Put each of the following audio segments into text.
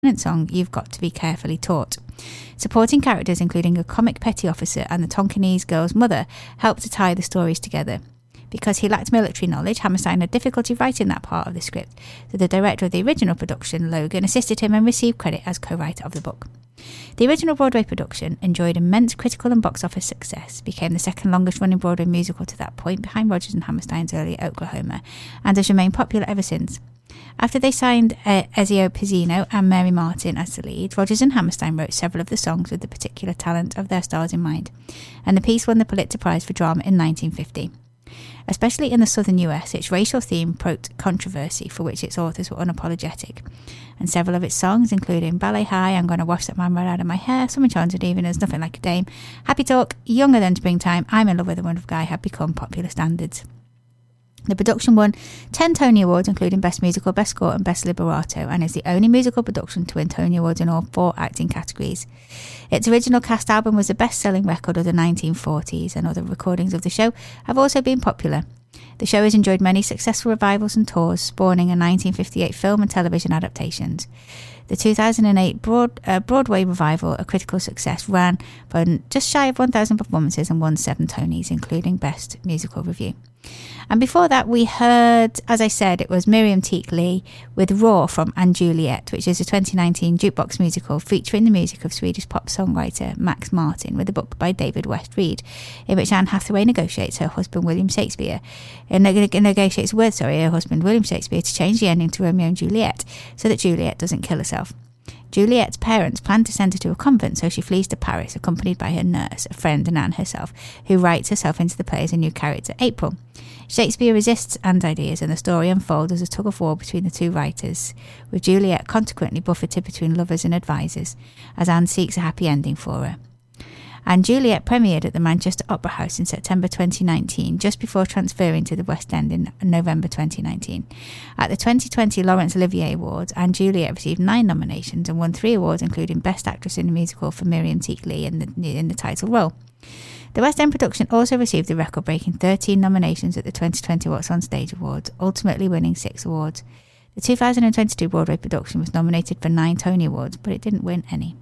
song, You've Got to Be Carefully Taught. Supporting characters, including a comic petty officer and the Tonkinese girl's mother, helped to tie the stories together. Because he lacked military knowledge, Hammerstein had difficulty writing that part of the script, so the director of the original production, Logan, assisted him and received credit as co-writer of the book. The original Broadway production enjoyed immense critical and box office success, became the second longest running Broadway musical to that point behind Rodgers and Hammerstein's earlier Oklahoma, and has remained popular ever since. After they signed Ezio Pizzino and Mary Martin as the lead, Rodgers and Hammerstein wrote several of the songs with the particular talent of their stars in mind, and the piece won the Pulitzer Prize for Drama in 1950. Especially in the southern US, its racial theme provoked controversy for which its authors were unapologetic, and several of its songs, including Ballet High, I'm Gonna Wash That Man Right Out of My Hair, Some Enchanted Evenings, Nothing Like a Dame, Happy Talk, Younger Than Springtime, I'm in Love with a Wonderful Guy, have become popular standards. The production won 10 Tony Awards, including Best Musical, Best Score and Best Libretto, and is the only musical production to win Tony Awards in all 4 acting categories. Its original cast album was the best-selling record of the 1940s, and other recordings of the show have also been popular. The show has enjoyed many successful revivals and tours, spawning a 1958 film and television adaptations. The 2008 Broadway revival, a critical success, ran for just shy of 1,000 performances and won 7 Tonys, including Best Musical Review. And before that, we heard, as I said, it was Miriam Teak Lee with Raw from & Juliet, which is a 2019 jukebox musical featuring the music of Swedish pop songwriter Max Martin with a book by David West Reed, in which Anne Hathaway negotiates her husband William Shakespeare to change the ending to Romeo and Juliet so that Juliet doesn't kill herself. Juliet's parents plan to send her to a convent, so she flees to Paris, accompanied by her nurse, a friend, and Anne herself, who writes herself into the play as a new character, April. Shakespeare resists Anne's ideas, and the story unfolds as a tug-of-war between the two writers, with Juliet consequently buffeted between lovers and advisors, as Anne seeks a happy ending for her. And Juliet premiered at the Manchester Opera House in September 2019, just before transferring to the West End in November 2019. At the 2020 Laurence Olivier Awards, Anne Juliet received 9 nominations and won 3 awards, including Best Actress in a Musical for Miriam Teak Lee in the title role. The West End production also received the record-breaking 13 nominations at the 2020 What's On Stage Awards, ultimately winning 6 awards. The 2022 Broadway production was nominated for 9 Tony Awards, but it didn't win any.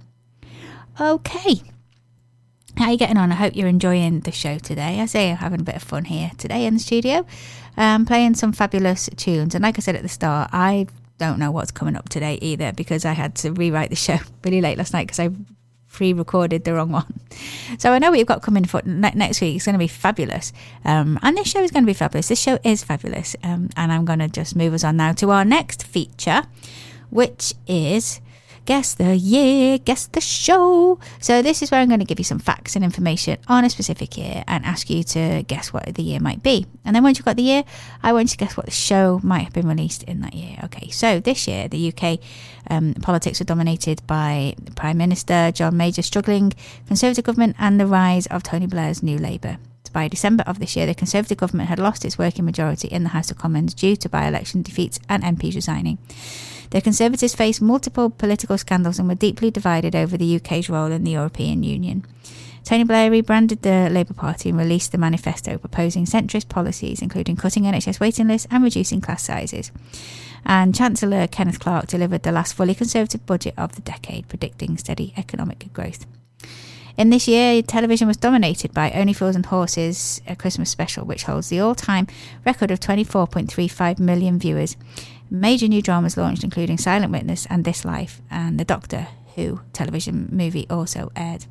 Okay. How are you getting on? I hope you're enjoying the show today. I say I'm having a bit of fun here today in the studio, playing some fabulous tunes. And like I said at the start, I don't know what's coming up today either, because I had to rewrite the show really late last night because I pre-recorded the wrong one. So I know what you've got coming for next week. It's going to be fabulous. And this show is going to be fabulous. This show is fabulous. And I'm going to just move us on now to our next feature, which is Guess the Year, Guess the Show. So this is where I'm going to give you some facts and information on a specific year and ask you to guess what the year might be. And then once you've got the year, I want you to guess what the show might have been released in that year. Okay, so this year, the UK politics were dominated by the Prime Minister John Major's struggling Conservative government and the rise of Tony Blair's New Labour. By December of this year, the Conservative government had lost its working majority in the House of Commons due to by-election defeats and MPs resigning. The Conservatives faced multiple political scandals and were deeply divided over the UK's role in the European Union. Tony Blair rebranded the Labour Party and released the manifesto proposing centrist policies, including cutting NHS waiting lists and reducing class sizes. And Chancellor Kenneth Clarke delivered the last fully Conservative budget of the decade, predicting steady economic growth. In this year, television was dominated by Only Fools and Horses, a Christmas special, which holds the all-time record of 24.35 million viewers. Major new dramas launched, including Silent Witness and This Life, and the Doctor Who television movie also aired.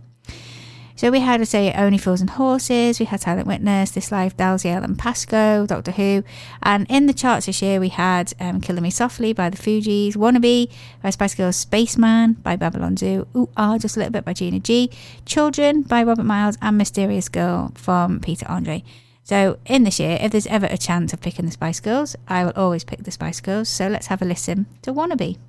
So we had, Only Fools and Horses, we had Silent Witness, This Life, Dalziel and Pascoe, Doctor Who, and in the charts this year we had Killing Me Softly by the Fugees, Wannabe by Spice Girls, Spaceman by Babylon Zoo, Ooh Ah Just a Little Bit by Gina G, Children by Robert Miles, and Mysterious Girl from Peter Andre. So in this year, if there's ever a chance of picking the Spice Girls, I will always pick the Spice Girls, so let's have a listen to Wannabe.